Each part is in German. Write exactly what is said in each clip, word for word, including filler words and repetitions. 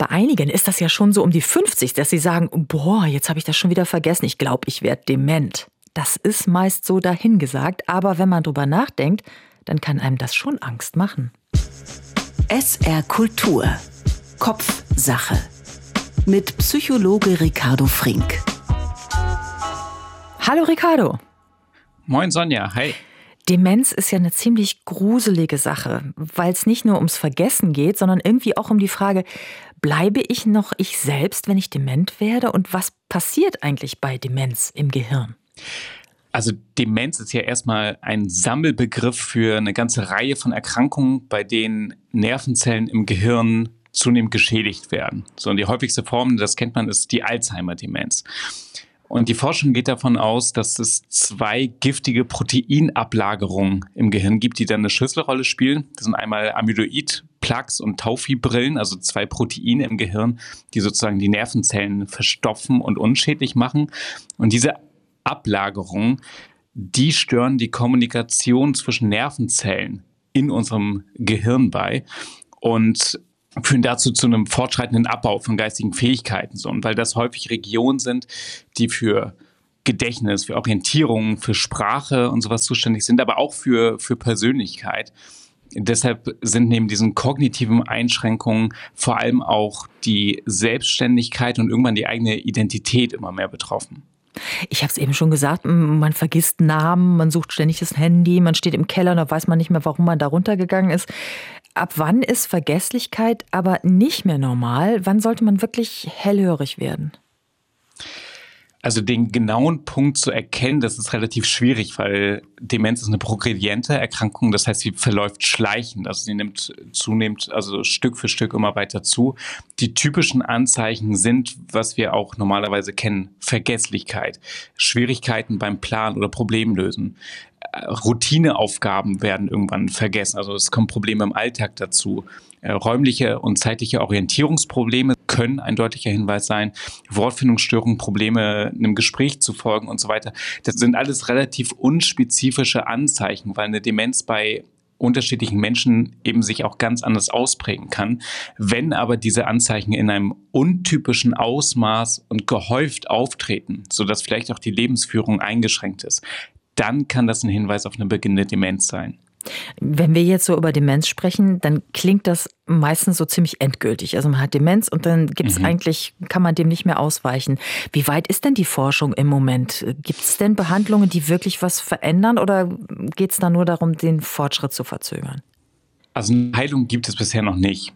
Bei einigen ist das ja schon so um die fünfzig, dass sie sagen, boah, jetzt habe ich das schon wieder vergessen, ich glaube, ich werde dement. Das ist meist so dahingesagt, aber wenn man drüber nachdenkt, dann kann einem das schon Angst machen. S R Kultur. Kopfsache. Mit Psychologe Ricardo Frink. Hallo Ricardo. Moin Sonja, hi. Demenz ist ja eine ziemlich gruselige Sache, weil es nicht nur ums Vergessen geht, sondern irgendwie auch um die Frage, bleibe ich noch ich selbst, wenn ich dement werde? Und was passiert eigentlich bei Demenz im Gehirn? Also Demenz ist ja erstmal ein Sammelbegriff für eine ganze Reihe von Erkrankungen, bei denen Nervenzellen im Gehirn zunehmend geschädigt werden. So, und die häufigste Form, das kennt man, ist die Alzheimer-Demenz. Und die Forschung geht davon aus, dass es zwei giftige Proteinablagerungen im Gehirn gibt, die dann eine Schlüsselrolle spielen. Das sind einmal Amyloid-Plaques und Taufibrillen, also zwei Proteine im Gehirn, die sozusagen die Nervenzellen verstopfen und unschädlich machen. Und diese Ablagerungen, die stören die Kommunikation zwischen Nervenzellen in unserem Gehirn bei und führen dazu zu einem fortschreitenden Abbau von geistigen Fähigkeiten. So. Und weil das häufig Regionen sind, die für Gedächtnis, für Orientierung, für Sprache und sowas zuständig sind, aber auch für, für Persönlichkeit. Deshalb sind neben diesen kognitiven Einschränkungen vor allem auch die Selbstständigkeit und irgendwann die eigene Identität immer mehr betroffen. Ich habe es eben schon gesagt, man vergisst Namen, man sucht ständig das Handy, man steht im Keller und da weiß man nicht mehr, warum man da runtergegangen ist. Ab wann ist Vergesslichkeit aber nicht mehr normal? Wann sollte man wirklich hellhörig werden? Also den genauen Punkt zu erkennen, das ist relativ schwierig, weil Demenz ist eine progrediente Erkrankung, das heißt, sie verläuft schleichend, also sie nimmt zunehmend, also Stück für Stück immer weiter zu. Die typischen Anzeichen sind, was wir auch normalerweise kennen, Vergesslichkeit, Schwierigkeiten beim Planen oder Problemlösen. Routineaufgaben werden irgendwann vergessen, also es kommen Probleme im Alltag dazu. Räumliche und zeitliche Orientierungsprobleme können ein deutlicher Hinweis sein. Wortfindungsstörungen, Probleme einem Gespräch zu folgen und so weiter. Das sind alles relativ unspezifische Anzeichen, weil eine Demenz bei unterschiedlichen Menschen eben sich auch ganz anders ausprägen kann. Wenn aber diese Anzeichen in einem untypischen Ausmaß und gehäuft auftreten, sodass vielleicht auch die Lebensführung eingeschränkt ist, dann kann das ein Hinweis auf eine beginnende Demenz sein. Wenn wir jetzt so über Demenz sprechen, dann klingt das meistens so ziemlich endgültig. Also man hat Demenz und dann gibt's mhm. eigentlich, kann man dem nicht mehr ausweichen. Wie weit ist denn die Forschung im Moment? Gibt es denn Behandlungen, die wirklich was verändern oder geht es da nur darum, den Fortschritt zu verzögern? Also eine Heilung gibt es bisher noch nicht.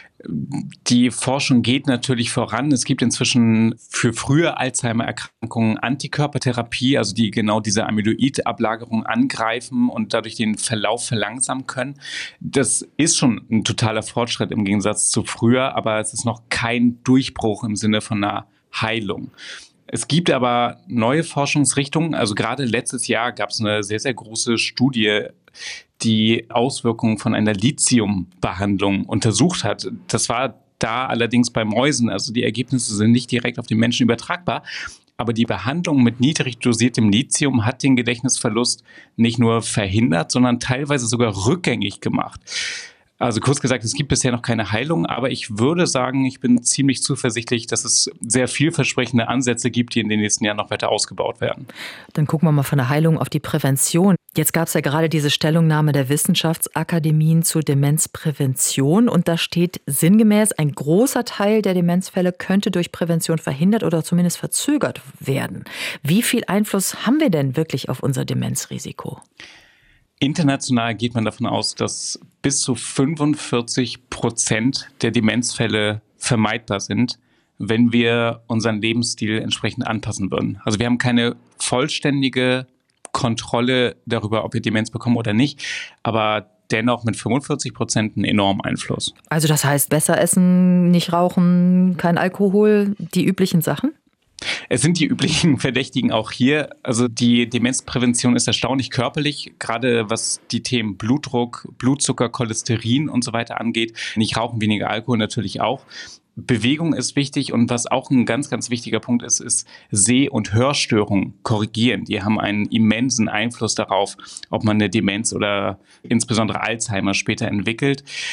Die Forschung geht natürlich voran. Es gibt inzwischen für frühe Alzheimer-Erkrankungen Antikörpertherapie, also die genau diese Amyloid-Ablagerung angreifen und dadurch den Verlauf verlangsamen können. Das ist schon ein totaler Fortschritt im Gegensatz zu früher, aber es ist noch kein Durchbruch im Sinne von einer Heilung. Es gibt aber neue Forschungsrichtungen. Also gerade letztes Jahr gab es eine sehr, sehr große Studie, die Auswirkungen von einer Lithium-Behandlung untersucht hat. Das war da allerdings bei Mäusen. Also die Ergebnisse sind nicht direkt auf die Menschen übertragbar. Aber die Behandlung mit niedrig dosiertem Lithium hat den Gedächtnisverlust nicht nur verhindert, sondern teilweise sogar rückgängig gemacht. Also kurz gesagt, es gibt bisher noch keine Heilung, aber ich würde sagen, ich bin ziemlich zuversichtlich, dass es sehr vielversprechende Ansätze gibt, die in den nächsten Jahren noch weiter ausgebaut werden. Dann gucken wir mal von der Heilung auf die Prävention. Jetzt gab es ja gerade diese Stellungnahme der Wissenschaftsakademien zur Demenzprävention und da steht sinngemäß, ein großer Teil der Demenzfälle könnte durch Prävention verhindert oder zumindest verzögert werden. Wie viel Einfluss haben wir denn wirklich auf unser Demenzrisiko? International geht man davon aus, dass bis zu fünfundvierzig Prozent der Demenzfälle vermeidbar sind, wenn wir unseren Lebensstil entsprechend anpassen würden. Also wir haben keine vollständige Kontrolle darüber, ob wir Demenz bekommen oder nicht, aber dennoch mit fünfundvierzig Prozent einen enormen Einfluss. Also das heißt, besser essen, nicht rauchen, kein Alkohol, die üblichen Sachen? Es sind die üblichen Verdächtigen auch hier. Also die Demenzprävention ist erstaunlich körperlich, gerade was die Themen Blutdruck, Blutzucker, Cholesterin und so weiter angeht. Nicht rauchen, weniger Alkohol natürlich auch. Bewegung ist wichtig und was auch ein ganz, ganz wichtiger Punkt ist, ist Seh- und Hörstörungen korrigieren. Die haben einen immensen Einfluss darauf, ob man eine Demenz oder insbesondere Alzheimer später entwickelt.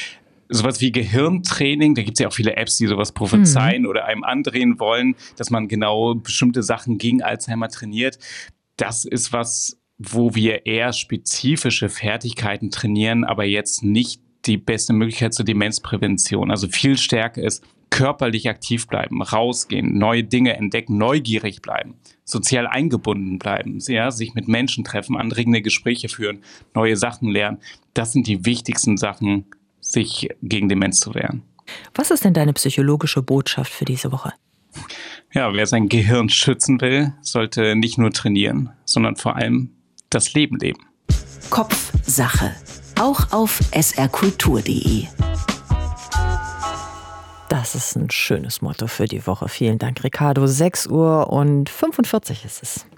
sowas wie Gehirntraining, da gibt es ja auch viele Apps, die sowas prophezeien mhm. oder einem andrehen wollen, dass man genau bestimmte Sachen gegen Alzheimer trainiert. Das ist was, wo wir eher spezifische Fertigkeiten trainieren, aber jetzt nicht die beste Möglichkeit zur Demenzprävention. Also viel stärker ist körperlich aktiv bleiben, rausgehen, neue Dinge entdecken, neugierig bleiben, sozial eingebunden bleiben, ja, sich mit Menschen treffen, anregende Gespräche führen, neue Sachen lernen. Das sind die wichtigsten Sachen, sich gegen Demenz zu wehren. Was ist denn deine psychologische Botschaft für diese Woche? Ja, wer sein Gehirn schützen will, sollte nicht nur trainieren, sondern vor allem das Leben leben. Kopfsache. Auch auf s r kultur punkt d e. Das ist ein schönes Motto für die Woche. Vielen Dank, Ricardo. sechs Uhr und fünfundvierzig ist es.